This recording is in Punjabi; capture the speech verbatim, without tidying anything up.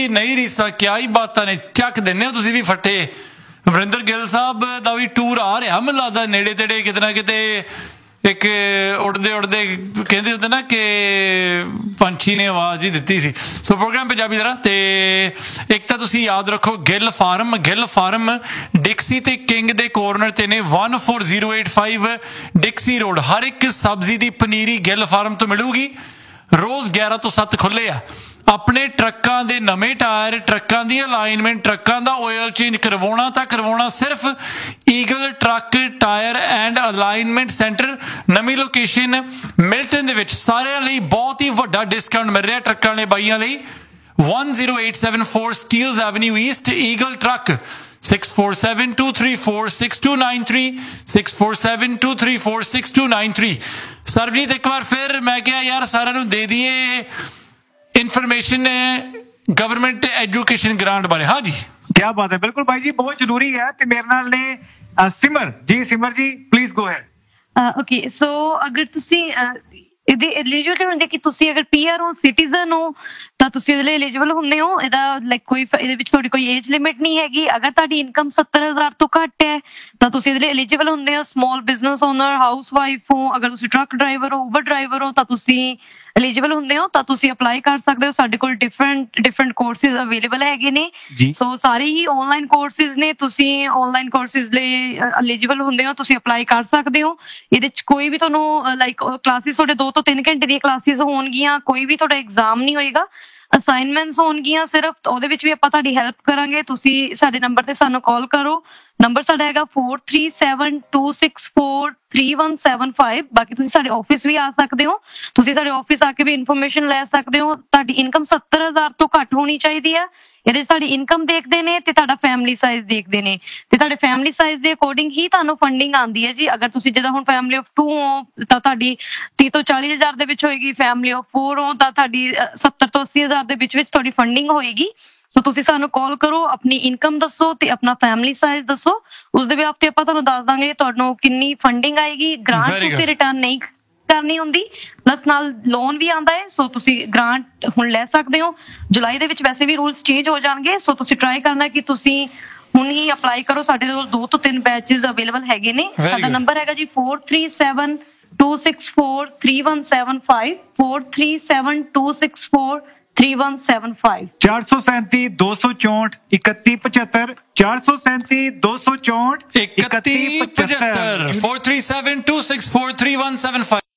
नहीं रीसा क्या ही बातां ने ਚੱਕ ਦਿੰਦੇ ਹੋ ਤੁਸੀਂ ਵੀ ਫੱਟੇ। ਅਮਰਿੰਦਰ ਗਿੱਲ ਸਾਹਿਬ ਦਾ ਵੀ ਟੂਰ ਆ ਰਿਹਾ ਮੈਨੂੰ ਲੱਗਦਾ ਨੇੜੇ ਤੇੜੇ ਕਿਤੇ ਨਾ ਕਿਤੇ। ਇੱਕ ਉੜਦੇ ਉੜਦੇ ਕਹਿੰਦੇ ਹੁੰਦੇ ਨਾ ਕਿ ਪੰਛੀ ਨੇ ਆਵਾਜ਼ ਹੀ ਦਿੱਤੀ ਸੀ। ਸੋ ਪ੍ਰੋਗਰਾਮ ਪੰਜਾਬੀ ਜ਼ਰਾ ਤੇ ਇੱਕ ਤਾਂ ਤੁਸੀਂ ਯਾਦ ਰੱਖੋ ਗਿੱਲ ਫਾਰਮ ਗਿੱਲ ਫਾਰਮ ਡਿਕਸੀ ਤੇ ਕਿੰਗ ਦੇ ਕੋਰਨਰ ਤੇ ਨੇ one four zero eight five ਡਿਕਸੀ road. ਹਰ ਇੱਕ ਸਬਜ਼ੀ ਦੀ ਪਨੀਰੀ ਗਿੱਲ ਫਾਰਮ ਤੋਂ ਮਿਲੂਗੀ। ਰੋਜ਼ ਗਿਆਰਾਂ ਤੋਂ ਸੱਤ ਖੁੱਲੇ ਆ। ਆਪਣੇ ਟਰੱਕਾਂ ਦੇ ਨਵੇਂ ਟਾਇਰ ਟਰੱਕਾਂ ਦੀ ਅਲਾਈਨਮੈਂਟ ਟਰੱਕਾਂ ਦਾ ਆਇਲ ਚੇਂਜ ਕਰਵਾਉਣਾ ਤਾਂ ਕਰਵਾਉਣਾ ਸਿਰਫ eagle truck tyre and alignment centre ਨਵੀਂ ਲੋਕੇਸ਼ਨ ਮਿਲਟਨ ਦੇ ਵਿੱਚ। ਸਾਰਿਆਂ ਲਈ ਬਹੁਤ ਹੀ ਵੱਡਾ ਡਿਸਕਾਊਂਟ ਮਿਲ ਰਿਹਾ ਟਰੱਕਾਂ ਵਾਲੇ ਬਾਈਆਂ ਲਈ। one zero eight seven four Steeles Avenue East Eagle Truck six four seven two three four six two nine three six four seven two three four six two nine three। Sarabjit ਇੱਕ ਵਾਰ ਫਿਰ ਮੈਂ ਕਿਹਾ ਯਾਰ ਸਾਰਿਆਂ ਨੂੰ ਦੇ ਦਈਏ ਇਨਫੋਰਮੇਸ਼ਨ ਗਵਰਨਮੈਂਟ ਐਜੂਕੇਸ਼ਨ ਗ੍ਰਾਂਟ ਬਾਰੇ। हाँ जी क्या बात है, बिल्कुल भाई जी बहुत जरूरी है। ते मेरे नाल ने अ, सिमर जी सिमर जी please go ahead. Okay so ਅਗਰ ਤੁਸੀਂ ਇਹਦੇ ਐਲੀਜੀਬਲ ਹੁੰਦੇ ਕਿ ਤੁਸੀਂ ਅਗਰ ਪੀਆਰ ਹੋ ਸਿਟੀਜ਼ਨ ਹੋ ਤਾਂ ਤੁਸੀਂ ਇਹਦੇ ਲਈ ਐਲੀਜੀਬਲ ਹੁੰਦੇ ਹੋ। ਇਹਦਾ ਲਾਈਕ ਕੋਈ ਇਹਦੇ ਵਿੱਚ ਤੁਹਾਡੀ ਕੋਈ ਏਜ ਲਿਮਿਟ ਨਹੀਂ ਹੈਗੀ। ਅਗਰ ਤੁਹਾਡੀ ਇਨਕਮ ਸੱਤਰ ਹਜ਼ਾਰ ਤੋਂ ਘੱਟ ਹੈ ਤਾਂ ਤੁਸੀਂ ਇਹਦੇ ਲਈ ਐਲੀਜੀਬਲ ਹੁੰਦੇ ਹੋ। Small business owner house wife ਹੋ ਅਗਰ ਤੁਸੀਂ ਟਰੱਕ ਡਰਾਈਵਰ ਹੋ ਉਬਰ ਡਰਾਈਵਰ ਹੋ ਤਾਂ ਤੁਸੀਂ ਐਲੀਜੀਬਲ ਹੁੰਦੇ ਹੋ ਤਾਂ ਤੁਸੀਂ ਅਪਲਾਈ ਕਰ ਸਕਦੇ ਹੋ। ਸਾਡੇ ਕੋਲ ਡਿਫਰੈਂਟ ਡਿਫਰੈਂਟ ਕੋਰਸਿਸ ਅਵੇਲੇਬਲ ਹੈਗੇ ਨੇ। ਸੋ ਸਾਰੇ ਹੀ ਆਨਲਾਈਨ ਕੋਰਸਿਸ ਨੇ। ਤੁਸੀਂ ਆਨਲਾਈਨ ਕੋਰਸਿਸ ਲਈ ਐਲੀਜੀਬਲ ਹੁੰਦੇ ਹੋ ਤੁਸੀਂ ਅਪਲਾਈ ਕਰ ਸਕਦੇ ਹੋ। ਇਹਦੇ ਚ ਕੋਈ ਵੀ ਤੁਹਾਨੂੰ ਲਾਈਕ ਕਲਾਸਿਸ ਤੁਹਾਡੇ ਦੋ ਤੋਂ ਤਿੰਨ ਘੰਟੇ ਦੀਆਂ ਕਲਾਸਿਸ ਹੋਣਗੀਆਂ। ਕੋਈ ਵੀ ਤੁਹਾਡਾ ਐਗਜ਼ਾਮ ਨਹੀਂ ਹੋਏਗਾ। ਅਸਾਈਨਮੈਂਟਸ ਹੋਣਗੀਆਂ ਸਿਰਫ। ਉਹਦੇ ਵਿੱਚ ਵੀ ਆਪਾਂ ਤੁਹਾਡੀ ਹੈਲਪ ਕਰਾਂਗੇ। ਤੁਸੀਂ ਸਾਡੇ ਨੰਬਰ ਤੇ ਸਾਨੂੰ ਕਾਲ ਕਰੋ। ਨੰਬਰ ਸਾਡਾ ਹੈਗਾ four three seven two six four three one seven five। ਬਾਕੀ ਤੁਸੀਂ ਸਾਡੇ ਆਫਿਸ ਵੀ ਆ ਸਕਦੇ ਹੋ। ਤੁਸੀਂ ਸਾਡੇ ਆਫਿਸ ਆ ਕੇ ਵੀ ਇਨਫੋਰਮੇਸ਼ਨ ਲੈ ਸਕਦੇ ਹੋ। ਤੁਹਾਡੀ ਇਨਕਮ ਸੱਤਰ ਹਜ਼ਾਰ ਤੋਂ ਘੱਟ ਹੋਣੀ ਚਾਹੀਦੀ ਹੈ। ਇਹਦੇ 'ਚ ਤੁਹਾਡੀ ਇਨਕਮ ਦੇਖਦੇ ਨੇ ਤੇ ਤੁਹਾਡਾ ਫੈਮਿਲੀ ਸਾਈਜ਼ ਦੇਖਦੇ ਨੇ ਤੇ ਤੁਹਾਡੇ ਫੈਮਿਲੀ ਸਾਈਜ਼ ਦੇ ਅਕੋਰਡਿੰਗ ਹੀ ਤੁਹਾਨੂੰ ਫੰਡਿੰਗ ਆਉਂਦੀ ਹੈ ਜੀ। ਅਗਰ ਤੁਸੀਂ ਜਿੱਦਾਂ ਹੁਣ ਫੈਮਿਲੀ ਆਫ ਟੂ ਹੋ ਤਾਂ ਤੁਹਾਡੀ ਤੀਹ ਤੋਂ ਚਾਲੀ ਹਜ਼ਾਰ ਦੇ ਵਿੱਚ ਹੋਏਗੀ। ਫੈਮਿਲੀ ਆਫ ਫੋਰ ਹੋ ਤਾਂ ਤੁਹਾਡੀ ਸੱਤਰ ਤੋਂ ਅੱਸੀ ਹਜ਼ਾਰ ਦੇ ਵਿੱਚ ਵਿੱਚ ਤੁਹਾਡੀ ਫੰਡਿੰਗ ਹੋਏਗੀ। ਸੋ ਤੁਸੀਂ ਸਾਨੂੰ ਕਾਲ ਕਰੋ ਆਪਣੀ ਇਨਕਮ ਦੱਸੋ ਤੇ ਆਪਣਾ ਫੈਮਿਲੀ ਸਾਈਜ਼ ਦੱਸੋ। ਉਸਦੇ ਵੀ ਤੇ ਆਪਾਂ ਤੁਹਾਨੂੰ ਦੱਸ ਦਾਂਗੇ ਤੁਹਾਨੂੰ ਕਿੰਨੀ ਫੰਡਿੰਗ ਆਏਗੀ। ਗ੍ਰਾਂਟ ਤੁਸੀਂ ਰਿਟਰਨ ਨਹੀਂ ਕਰਨੀ ਹੁੰਦੀ ਪਲੱਸ ਨਾਲ ਲੋਨ ਵੀ ਆਉਂਦਾ ਹੈ। ਸੋ ਤੁਸੀਂ ਗ੍ਰਾਂਟ ਹੁਣ ਲੈ ਸਕਦੇ ਹੋ। ਜੁਲਾਈ ਦੇ ਵਿੱਚ ਵੈਸੇ ਵੀ ਰੂਲਸ ਚੇਂਜ ਹੋ ਜਾਣਗੇ। ਸੋ ਤੁਸੀਂ ਟਰਾਈ ਕਰਨਾ ਕਿ ਤੁਸੀਂ ਹੁਣ ਹੀ ਅਪਲਾਈ ਕਰੋ। ਸਾਡੇ ਕੋਲ ਦੋ ਤੋਂ ਤਿੰਨ ਬੈਚਸ ਅਵੇਲੇਬਲ ਹੈਗੇ ਨੇ। ਸਾਡਾ ਨੰਬਰ ਹੈਗਾ ਜੀ four three seven two six four three one seven five four three seven two six four three one seven five। चार सौ सैंती दो सौ चौंठ इकतीस पचहत्तर चार सौ सैंती दो सौ चौंठ इकतीस पचहत्तर four three seven two six four three one seven five।